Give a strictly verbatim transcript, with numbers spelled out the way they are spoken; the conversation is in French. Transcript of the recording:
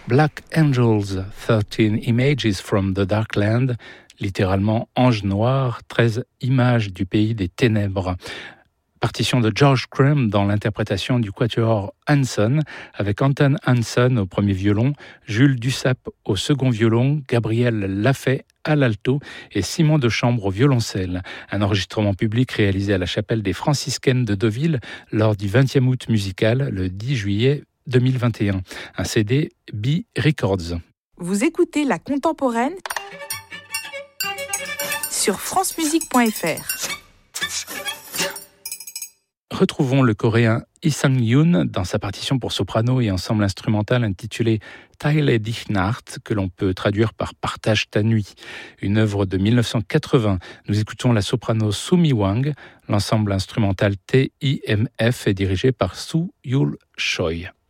Black Angels, thirteen Images from the Dark Land, littéralement Anges noirs, treize images du pays des ténèbres. Partition de George Crumb dans l'interprétation du quatuor Hanson, avec Anton Hanson au premier violon, Jules Dussap au second violon, Gabriel Lafay à l'alto et Simon de Chambre au violoncelle. Un enregistrement public réalisé à la chapelle des Franciscaines de Deauville lors du vingtième août musical, le dix juillet deux mille vingt et un. Un C D B Records. Vous écoutez La Contemporaine sur francemusique point f r. Retrouvons le coréen Lee Sang-yoon dans sa partition pour soprano et ensemble instrumental intitulée Teile dich Nacht, que l'on peut traduire par Partage ta nuit, une œuvre de mille neuf cent quatre-vingts. Nous écoutons la soprano Sumi Wang. L'ensemble instrumental T I M F est dirigé par Soo Yul Choi.